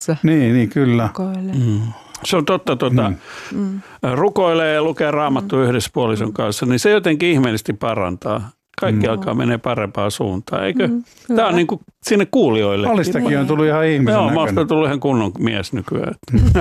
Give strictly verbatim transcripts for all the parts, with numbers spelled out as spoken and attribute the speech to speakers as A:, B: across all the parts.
A: Niin, niin kyllä.
B: Mm. Se on totta, tuota, mm. rukoilee ja lukee Raamattua mm. yhdessä puolison kanssa, niin se jotenkin ihmeellisesti parantaa. Kaikki mm. alkaa menee parempaan suuntaan, eikö? Mm. Tämä on niin kuin sinne kuulijoille.
A: Alistakin on tullut ihan ihmisen
B: Joo,
A: näköinen.
B: mä oon tullut ihan kunnon mies nykyään.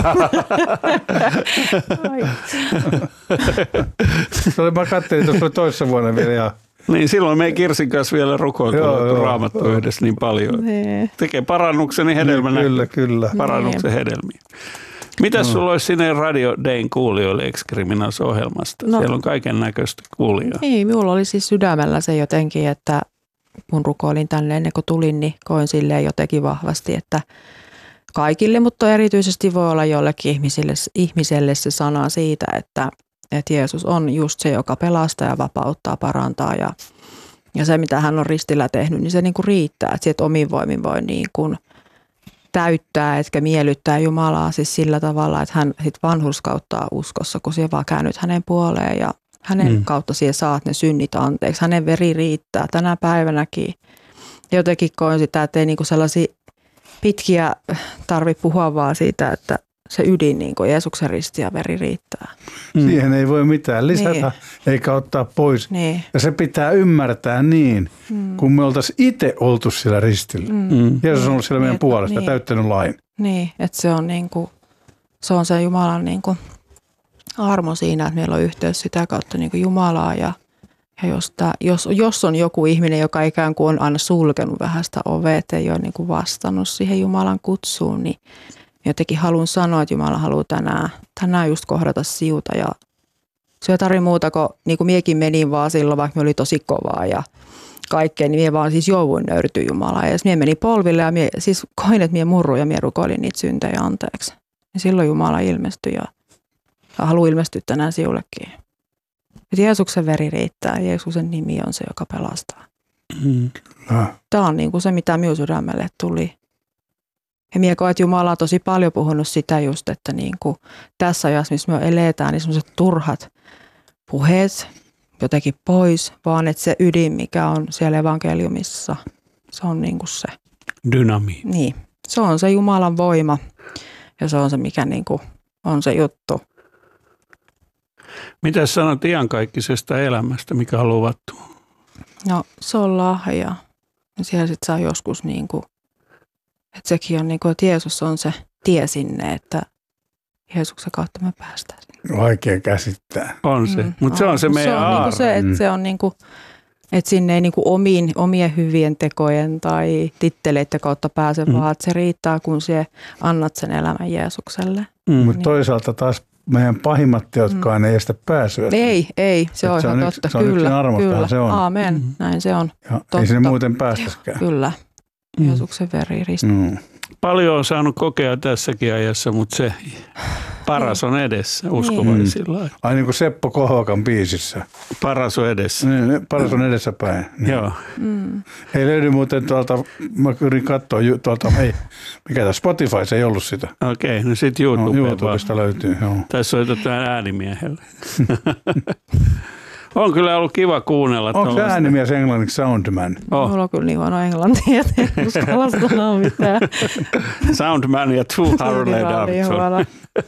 A: Mä katselin tuossa toissa vuonna vielä. Ja...
B: Niin, silloin me ei Kirsin kanssa vielä rukoiltu Raamattua yhdessä niin paljon. Nee. Tekee parannuksen hedelmän
A: niin, kyllä, kyllä.
B: Parannuksen hedelmiä. Mitäs no. sulla olisi sinne Radio Dayn kuulijoille Ex-Criminals-ohjelmasta? No. Siellä on kaiken näköistä kuulijaa.
C: Niin, minulla oli siis sydämellä se jotenkin, että kun rukoilin tänne ennen kuin tulin, niin koin silleen jotenkin vahvasti, että kaikille, mutta erityisesti voi olla jollekin ihmiselle, ihmiselle se sana siitä, että, että Jeesus on just se, joka pelastaa ja vapauttaa, parantaa ja, ja se, mitä hän on ristillä tehnyt, niin se niin kuin riittää, että sieltä omin voimin voi niin kuin täyttää, etkä miellyttää Jumalaa siis sillä tavalla, että hän sit vanhurskauttaa uskossa, kun siellä vaan käännyt hänen puoleen ja hänen mm. kautta siellä saat ne synnit anteeksi. Hänen veri riittää tänä päivänäkin. Jotenkin koin sitä, että ei niinku sellaisia pitkiä tarvitse puhua vaan siitä, että se ydin, niin kuin Jeesuksen risti ja veri riittää.
A: Mm. Siihen ei voi mitään lisätä niin. eikä ottaa pois.
C: Niin.
A: Ja se pitää ymmärtää niin, mm. kun me oltaisiin itse oltu siellä ristillä. Mm. Jeesus on ollut siellä meidän puolesta, niin. täyttänyt lain.
C: Niin, että se on, niin kuin, se, on se Jumalan niin kuin armo siinä, että meillä on yhteys sitä kautta niin kuin Jumalaa. Ja, ja jos, tämä, jos, jos on joku ihminen, joka ikään kuin on aina sulkenut vähän sitä ovea, että ei ole niin kuin vastannut siihen Jumalan kutsuun, niin jotenkin haluan sanoa, että Jumala haluaa tänään, tänään just kohdata siuta ja se ei tarvitse muuta kuin, niin kuin miekin menin vaan silloin, vaikka me oli tosi kovaa ja kaikkea, niin mie vaan siis jouduin nöyrtyä Jumalaa. Ja mie menin polville ja mie, siis koin, että mie murruin ja mie rukoilin niitä syntejä anteeksi. Ja silloin Jumala ilmestyi ja, ja haluaa ilmestyä tänään siullekin. Että Jeesuksen veri riittää, Jeesuksen nimi on se, joka pelastaa.
A: Mm.
C: Tämä on niin kuin se, mitä minun sydämelle tuli. Ja minä koen, että Jumala on tosi paljon puhunut sitä just, että niin kuin tässä ajassa, missä me eletään, niin sellaiset turhat puheet jotenkin pois, vaan että se ydin, mikä on siellä evankeliumissa, se on niin kuin se.
B: Dynami.
C: Niin, se on se Jumalan voima ja se on se, mikä niin kuin on se juttu.
B: Mitä sanot iankaikkisesta elämästä, mikä on luvattu?
C: No se on lahja. Ja siellä sitten saa joskus niin kuin, että sekin on niin kuin, että Jeesus on se tie sinne, että Jeesuksen kautta me päästään sinne.
A: Vaikea käsittää.
B: On se, mm, mutta se on se meidän
C: aarre. Se on niin kuin se, että se on niin kuin, että sinne ei niin kuin omiin, omien hyvien tekojen tai titteleiden kautta pääse, mm. vaan että se riittää, kun sinä annat sen elämän Jeesukselle.
A: Mm.
C: Niin.
A: Mutta toisaalta taas meidän pahimmat teotkaan mm. ei estä pääsyä.
C: Ei, ei, se on ihan totta.
A: Se on
C: kyllä,
A: yksin armostaan,
C: kyllä.
A: se on.
C: Aamen, mm. näin se on.
A: Ja ei sinne muuten päästäskään.
C: Kyllä, Jeesuksen veri risti.
A: Mm.
B: Paljon on saanut kokea tässäkin ajassa, mutta se paras on edessä uskovaisilla.
A: Mm. Ai niin kuin Seppo Kohokan biisissä.
B: Paras on edessä.
A: Niin, paras on edessäpäin. Niin.
B: Joo.
C: Mm.
A: Ei löydy muuten tuolta, mä yritin katsoa tuolta, ei, mikä tämä Spotify, se ei ollut sitä.
B: Okei, no sitten YouTube.
A: No, YouTubesta löytyy, joo.
B: Tässä on jotain äänimiehelle. On kyllä ollut kiva kuunnella.
A: Onko se äänimies englanniksi Soundman?
C: Oh. Mulla on kyllä niin huono englantia, että en uskalla sanoa mitään.
B: Soundman ja Two Harley Davidson.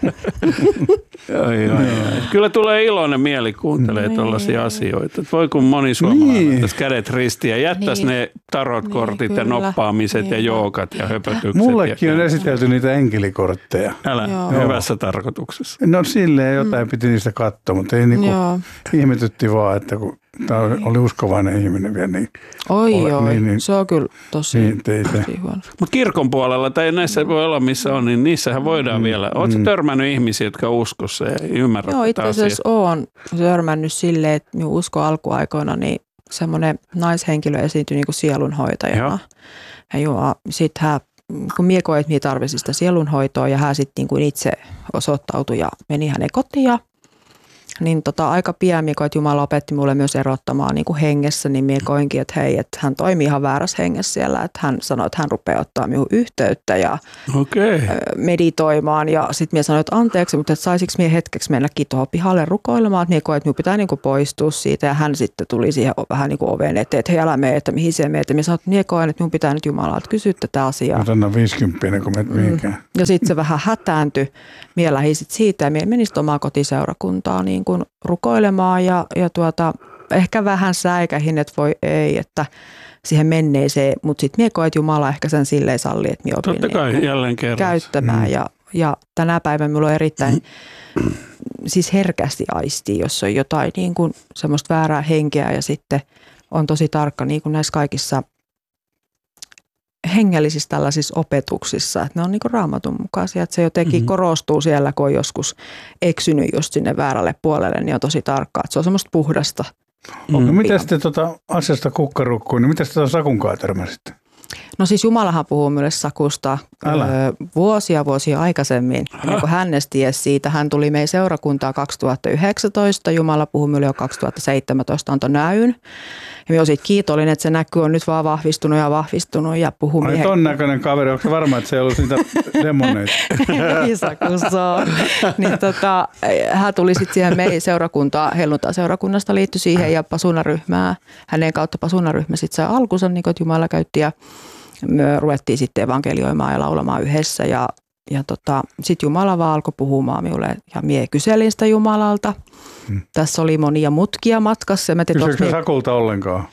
B: Kyllä tulee iloinen mieli kuuntelee tuollaisia asioita. Voi kun moni suomalainen niin. kädet ristiä ja jättäisi niin. ne tarotkortit niin, ja noppaamiset niin. ja joogat ja höpötykset.
A: Mullekin
B: ja
A: on esitelty niitä enkelikortteja.
B: Älä, Joo. hyvässä tarkoituksessa.
A: No silleen jotain mm. piti niistä katsoa, mutta ei niinku ihmetytti vaan, että kun tämä oli uskovainen ihminen vielä. Niin,
C: oi
A: ole,
C: joo,
A: niin, niin,
C: se on kyllä tosi,
A: niin,
C: tosi huono.
B: Mutta kirkon puolella, tai näissä voi olla missä on, niin niissähän voidaan mm. vielä. Oletko mm. törmännyt ihmisiä, jotka on uskossa ja ymmärrät
C: Joo, itse asiassa olen törmännyt silleen, että minun usko alkuaikoina, niin semmoinen naishenkilö esiintyi niin kuin sielunhoitajana. Ja joo, sitten hän, kun minä koin, että minä tarvitsin sitä sielunhoitoa, ja hän sitten niin kuin itse osoittautui ja meni hänen kotiin. Niin tota, aika pian minä koin, että Jumala opetti mulle myös erottamaan niin kuin hengessä, niin minä koinkin, että hei, että hän toimii ihan väärässä hengessä siellä, että hän sanoi, että hän rupeaa ottaa minun yhteyttä ja
B: okay.
C: meditoimaan ja sitten minä sanoin, että anteeksi, mutta että saisinko minä hetkeksi mennäkin tuohon pihalle rukoilemaan, että minä koin, että minun pitää niin kuin poistua siitä ja hän sitten tuli siihen vähän niin kuin oven eteen, että hei älä mene, että mihin se meet ja minä sanoin, että minä koen, että minun pitää nyt Jumalalta kysyä tätä asiaa.
A: Mutta anna viisikymppinen, kun menet mihinkään. Mm.
C: Ja sitten se vähän hätääntyi, minä lähdin sitten siitä ja minä menin sitten omaa kotiseurakuntaa niin kuin rukoilemaan ja, ja tuota, ehkä vähän säikähin, että voi ei, että siihen menneeseen, mutta sitten minä koen, että Jumala ehkä sen silleen salli, että minä opin
B: Totta kai, niin jälleen kerran.
C: käyttämään mm. ja, ja tänä päivänä minulla on erittäin siis herkästi aisti, jos on jotain niin kuin semmoista väärää henkeä ja sitten on tosi tarkka niin kuin näissä kaikissa hengellisissä tällaisissa opetuksissa, että ne on niin kuin Raamatun mukaisia, että se jotenkin mm-hmm. korostuu siellä, kun on joskus eksynyt just sinne väärälle puolelle, niin on tosi tarkkaa, että se on semmoista puhdasta.
A: Mm. No mitä sitten tuota asiasta kukkarukkuun, niin mitä sitten Sakunkaan törmäsitte?
C: No siis Jumalahan puhuu minulle Sakusta ö, vuosia vuosia aikaisemmin, ennen kuin hän tiesi siitä. Hän tuli meidän seurakuntaa kaksituhattayhdeksäntoista, Jumala puhui minulle jo kaksituhattaseitsemäntoista, antoi näyn. Ja minä olen siitä kiitollinen, että se näky on nyt vaan vahvistunut ja vahvistunut ja puhuu
A: miehen. Ai ton näköinen kaveri, onko se varma, että se ei ollut niitä demoneita?
C: Ei Saku se on. Niin tota, hän tuli sitten siihen meidän seurakuntaan, helluntai-seurakunnasta liittyi siihen ja pasunaryhmää. Hänen kautta pasunaryhmä sitten sai alkunsa, niin kuin Jumala käytti ja me ruvettiin sitten evankelioimaan ja laulamaan yhdessä ja, ja tota, sitten Jumala vaan alkoi puhumaan minulle ja mie kyselin sitä Jumalalta. Hmm. Tässä oli monia mutkia matkassa.
A: Kysyykö mie... Sakulta ollenkaan?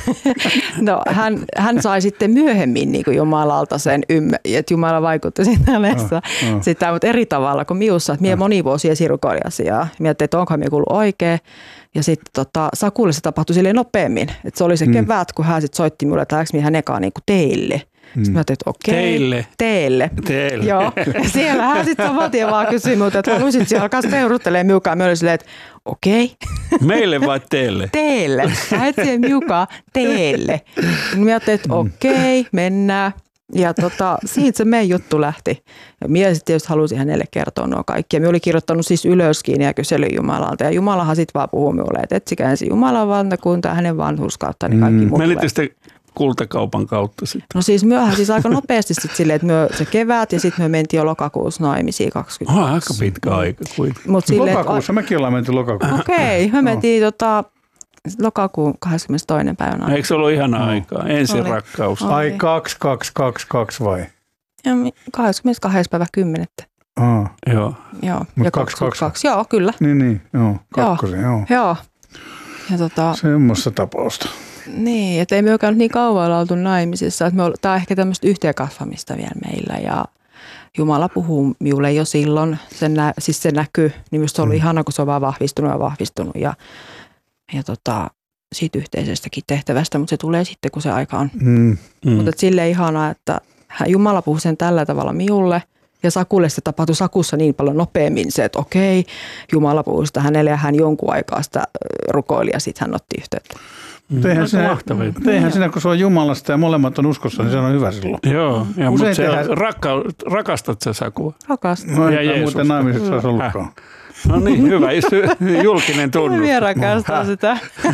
C: No hän, hän sai sitten myöhemmin niin kuin Jumalalta sen, että Jumala vaikutti siinä hänessä oh, oh. sitä, mutta eri tavalla kuin miussa. Mie oh. moni vuosia sirukoili asiaa. Mietin, että onkohan mie kuullut oikein. Ja sitten tota, Sakulle se tapahtui silleen nopeammin. Että se oli se hmm. kevät, kun hän sitten soitti minulle, että lähdekö minä hän ekaan niin kuin teille. Mm. Sitten mä ajattelin, että okei.
B: Teille.
C: Teille.
B: Teille.
C: Joo. Ja siellä hän sitten saman tien vaan kysyi minulta, että haluaisit siellä alkaa peuruttelemaan miukaan. Mä olin silleen, että okei.
B: Meille vai teille?
C: Teille. Mä etsin miukaa teille. Mä ajattelin, että okei, mennään. Ja tota, siitä se meidän juttu lähti. Ja minä sitten tietysti halusin hänelle kertoa nuo kaikki. Ja minä olin kirjoittanut siis ylöskin ja kyselin Jumalalta. Ja Jumalahan sitten vaan puhui minulle, että etsikää ensin Jumalan valtakuntaa, hänen vanhurskautta, niin kaikki mm. muut.
B: Menittekö sitten kultakaupan kautta sitten?
C: No siis myöhän siis aika nopeasti sitten silleen, että myö, se kevät ja sitten me mentiin jo lokakuussa naimisiin kaksikymmentä.
B: Oh, aika pitkä aika kuitenkin.
A: Lokakuussa, mekin ollaan menty lokakuussa.
C: Okei, okay, me mentiin no. tota, lokakuun kahdeskymmenestoinen päivänä.
B: Eikö se ollut ihanaa no. aikaa? Ensin oli. Rakkaus.
A: Oli. Ai kaksi, kaksi, kaksi, kaksi vai?
C: Ja kahdeskymmeneskahdeksan päivä kymmenettä.
A: Aa.
B: Joo.
C: Joo.
A: Mut
C: ja
A: kaksi, kaksi.
C: kaksi. Joo, kyllä.
A: Niin, niin. Joo, kakkosen, joo.
C: Joo. Ja tota...
A: Semmoista tapausta.
C: Niin, että ei me ole käynyt niin kauan olla oltu naimisissa. Että me, tämä on ehkä tämmöistä yhteenkasvamista vielä meillä ja Jumala puhuu minulle jo silloin. Sen nä, siis se näkyy, niin minusta se on ollut mm. ihana, kun se on vaan vahvistunut ja vahvistunut ja, ja tota, siitä yhteisestäkin tehtävästä, mutta se tulee sitten, kun se aika on. Mm. Mm. Mutta silleen ihanaa, että Jumala puhuu sen tällä tavalla minulle. Ja Sakulle se tapahtui Sakussa niin paljon nopeammin se, että okei, Jumala puhuu sitä hänelle ja hän jonkun aikaa sitä rukoili ja sitten hän otti yhteyttä.
A: Mutta eihän, sinä, eihän sinä, kun se on Jumalasta ja molemmat on uskossa, niin se on hyvä silloin.
B: Joo, ja mutta se tehdään... rakka, rakastat sä Sakua?
C: Rakastan.
A: No ei muuten naimisessa olisi ollutkaan.
B: No niin, hyvä. Julkinen tunnus.
C: Minä rakastan sitä.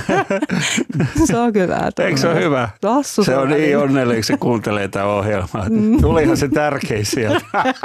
C: Se on hyvä.
B: Eikö se ole hyvä?
C: Lassu
B: se on niin onnellinen, kun se kuuntelee tätä ohjelmaa. Tulihan se tärkein sieltä.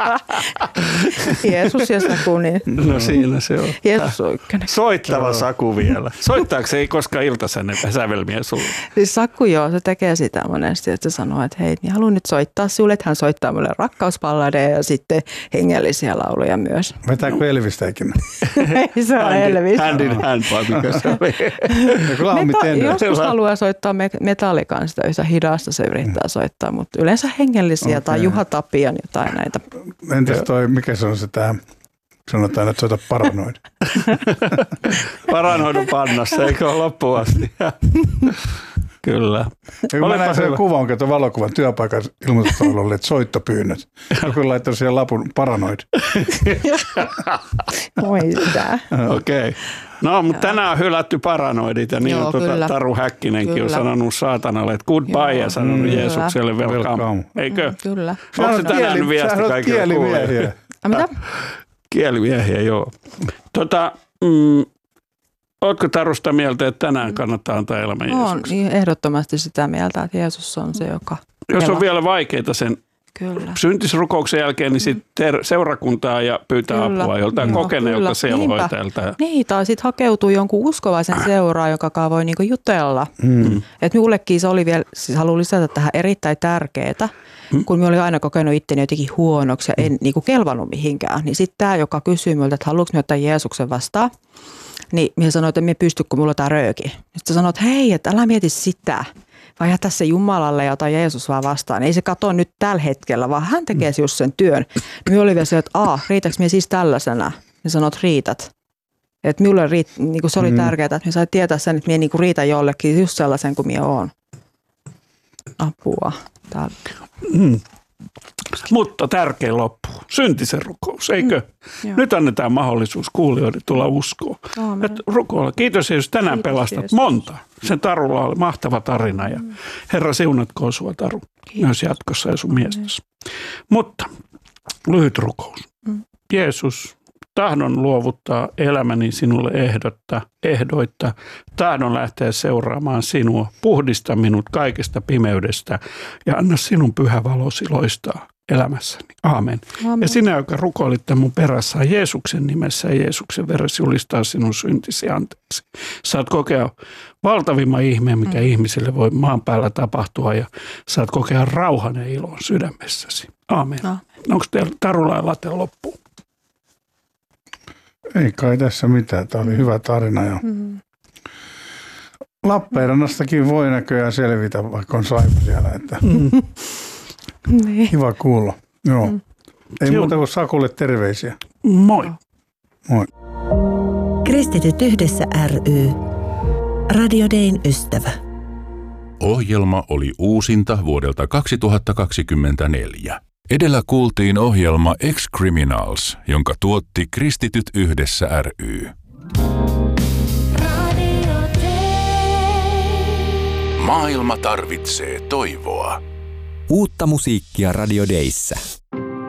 C: Jeesus ja Saku, niin.
B: No siinä se on.
C: Jeesus on ykkönen.
B: Soittava Saku vielä. Soittaako se ei koskaan iltasävelmiä sulle?
C: Siis Saku joo, se tekee sitä monesti, että se sanoo, että hei, niin haluan nyt soittaa sinulle, että hän soittaa minulle rakkauspalladeja ja sitten hengellisiä lauluja myös.
A: Vetääkö Elvistä ikinä?
C: Ei se on Elvis.
B: Hand in hand, vaan mikä se oli.
C: Meta- joskus haluaa soittaa Metallican sitä yhtä hidasta, se yrittää soittaa, mutta yleensä hengellisiä okay. Tai Juha Tapian jotain näitä.
A: Entäs toi, mikä se on se tämä, sanotaan, että soita Paranoid.
B: Paranoidun pannassa, eikö ole loppuun asti? Kyllä.
A: Ja mä näin sen kuvan, kun valokuvan työpaikan ilmoitustaululle, että soittopyynnöt. Joku laittaa siihen lapun Paranoid.
C: Oi sitä.
B: Okei. Okay. No, mutta tänään on hylätty Paranoidit ja niin
C: Joo,
B: on tuota, Taru Häkkinenkin kyllä. on sanonut saatanalle, että goodbye Joo, ja sanonut kyllä. Jeesukselle welcome. welcome. Eikö?
C: Kyllä.
B: Onko se tänään kieli, viesti kaikille kuulee?
C: Mitä?
B: Kielimiehiä, joo. Tota, mm, Ootko Tarusta mieltä, että tänään kannattaa antaa elämä Jeesukselle?
C: Olen ehdottomasti sitä mieltä, että Jeesus on se, joka...
B: Jos on vielä vaikeita sen
C: Kyllä.
B: syntisrukouksen jälkeen, niin sitten seurakuntaa ja pyytää
C: Kyllä.
B: apua joltain
C: Joo,
B: kokeneelta selhoitajalta.
C: Niin, tai sitten hakeutuu jonkun uskovaisen seuraan, joka voi niinku jutella. Mm. Et minullekin se oli vielä, siis haluan lisätä tähän erittäin tärkeää, mm. kun minä olin aina kokenut itteni jotenkin huonoksi ja en niinku kelvannut mihinkään. Niin sitten tämä, joka kysyy minulta, että haluatko minä ottaa Jeesuksen vastaan, niin minä sanoin, että minä pysty, kun minulla on tämä rööki. Sitten sanoin, että hei, että älä mieti sitä. Vai jätä se Jumalalle ja ota Jeesus vaan vastaan. Ei se kato nyt tällä hetkellä, vaan hän tekee just sen työn. Minä oli vielä se, että aah, riitäks minä siis tällaisena? Ja sanot, riität. Että minulle riit, niin se oli mm. tärkeää, että minä sain tietää sen, että minä niin riitän jollekin just sellaisen kuin minä olen. Apua.
B: Mm. Mutta tärkein loppu. Syntisen rukous, eikö? Mm. Nyt annetaan mahdollisuus kuulijoille tulla uskoon. Rukoilla. Kiitos Jeesus, tänään Kiitos, pelastat Jeesus. monta. Sen Tarulla oli mahtava tarina ja mm. Herra siunatkoon sua Taru Kiitos. myös jatkossa ja sun miestäsi. Mm. Mutta lyhyt rukous. Mm. Jeesus, tahdon luovuttaa elämäni sinulle ehdotta, ehdoitta. Tahdon lähteä seuraamaan sinua. Puhdista minut kaikesta pimeydestä ja anna sinun pyhä valosi loistaa elämässäni. Aamen. Aamen. Ja sinä, joka rukoilit tämän mun perässä Jeesuksen nimessä ja Jeesuksen veressä julistaa sinun syntisi anteeksi. Saat kokea valtavimman ihmeen, mikä mm. ihmiselle voi maan päällä tapahtua ja saat kokea rauhan ja ilon sydämessäsi. Aamen. No. Onko teillä Tarulla ja late loppuun?
A: Ei kai tässä mitään. Tämä oli hyvä tarina. Ja mm-hmm. Lappeenrannastakin voi näköjään selvitä, vaikka on saipa siellä. Että mm. niin. Kiva kuulla. Joo. Mm. Ei muuta kuin Sakulle terveisiä.
B: Moi.
A: Moi.
D: Kristityt yhdessä ry. Radio Dayn ystävä.
E: Ohjelma oli uusinta vuodelta kaksituhattakaksikymmentäneljä. Edellä kuultiin ohjelma Ex-Criminals, jonka tuotti Kristityt yhdessä ry. Maailma tarvitsee toivoa.
F: Uutta musiikkia Radio Dayssä.